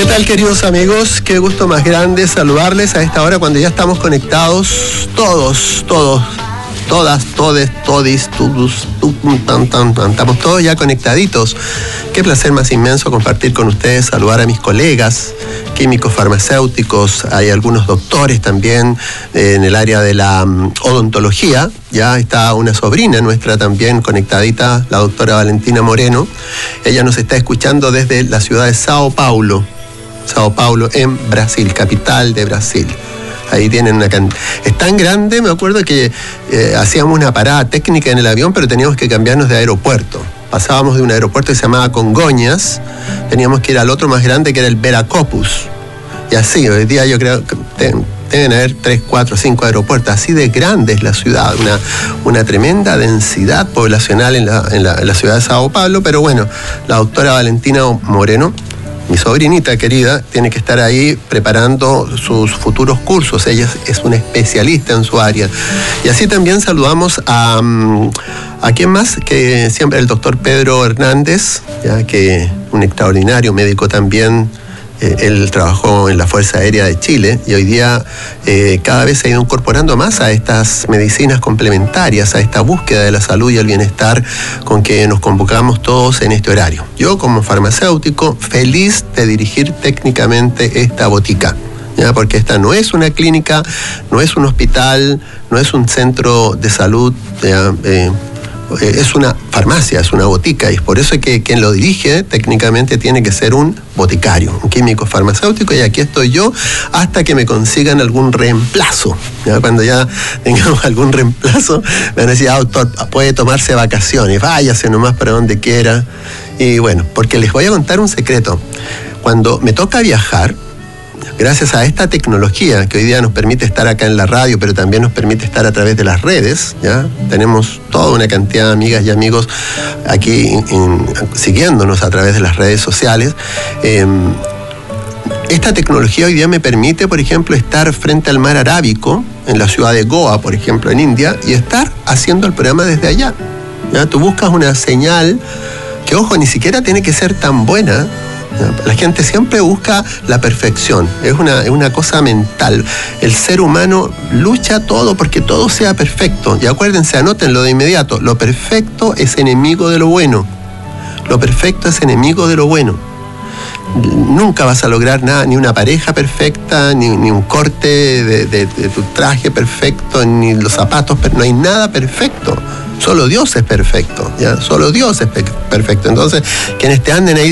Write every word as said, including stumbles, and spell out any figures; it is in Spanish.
tal, queridos amigos? Qué gusto más grande saludarles a esta hora cuando ya estamos conectados todos, todos, todas, todes, todis, todos, tan, tan, tan, estamos todos ya conectaditos. Qué placer más inmenso compartir con ustedes, saludar a mis colegas, químicos farmacéuticos, hay algunos doctores también eh, en el área de la um, odontología. Ya está una sobrina nuestra también conectadita, la doctora Valentina Moreno. Ella nos está escuchando desde la ciudad de Sao Paulo, Sao Paulo en Brasil, capital de Brasil. Ahí tienen una cantidad. Es tan grande, me acuerdo que eh, hacíamos una parada técnica en el avión, pero teníamos que cambiarnos de aeropuerto. Pasábamos de un aeropuerto que se llamaba Congonhas, teníamos que ir al otro más grande que era el Viracopos. Y así, hoy día yo creo que ten, deben haber tres, cuatro, cinco aeropuertos. Así de grande es la ciudad, una, una tremenda densidad poblacional en la, en, la, en la ciudad de Sao Paulo. Pero bueno, la doctora Valentina Moreno, mi sobrinita querida, tiene que estar ahí preparando sus futuros cursos. Ella es una especialista en su área. Y así también saludamos a, a quién más, que siempre el doctor Pedro Hernández, ya que un extraordinario médico también. Eh, él trabajó en la Fuerza Aérea de Chile y hoy día eh, cada vez se ha ido incorporando más a estas medicinas complementarias, a esta búsqueda de la salud y el bienestar con que nos convocamos todos en este horario. Yo, como farmacéutico, feliz de dirigir técnicamente esta botica, ¿ya? Porque esta no es una clínica, no es un hospital, no es un centro de salud, ¿ya? Eh, es una farmacia, es una botica, y por eso es que quien lo dirige técnicamente tiene que ser un boticario, un químico farmacéutico, y aquí estoy yo hasta que me consigan algún reemplazo. ¿Ya? Cuando ya tengamos algún reemplazo, me van a decir, ah, doctor, puede tomarse vacaciones, váyase nomás para donde quiera. Y bueno, porque les voy a contar un secreto. Cuando me toca viajar, gracias a esta tecnología que hoy día nos permite estar acá en la radio, pero también nos permite estar a través de las redes, ¿ya? Tenemos toda una cantidad de amigas y amigos aquí en, en, siguiéndonos a través de las redes sociales. Eh, esta tecnología hoy día me permite, por ejemplo, estar frente al mar Arábico, en la ciudad de Goa, por ejemplo, en India, y estar haciendo el programa desde allá. ¿Ya? Tú buscas una señal que, ojo, ni siquiera tiene que ser tan buena. La gente siempre busca la perfección, es una, es una cosa mental. El ser humano lucha todo porque todo sea perfecto. Y acuérdense, anótenlo de inmediato, lo perfecto es enemigo de lo bueno. Lo perfecto es enemigo de lo bueno. Nunca vas a lograr nada, ni una pareja perfecta, ni, ni un corte de, de, de tu traje perfecto, ni los zapatos, no hay nada perfecto. Solo Dios es perfecto, ¿ya? Solo Dios es perfecto. Entonces, quienes te anden ahí